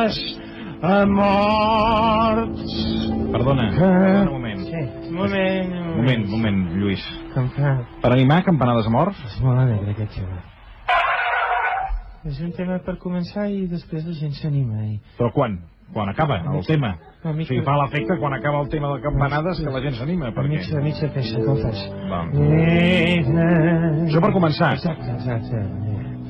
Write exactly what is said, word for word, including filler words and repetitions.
campanades a morts. Perdona, perdona un moment. Sí, un moment. Un moment, un moment, Lluís. Campanades. Per animar campanades a morts? És molt alegre aquest tema. És un tema per començar i després la gent s'anima. I... Però quan? Quan acaba el tema? Una O mica... sigui, fa l'efecte quan acaba el tema de campanades que la gent s'anima, A perquè... mitja, a mitja peça, com fas? Va. Eh, Això per començar. Exacte, exacte.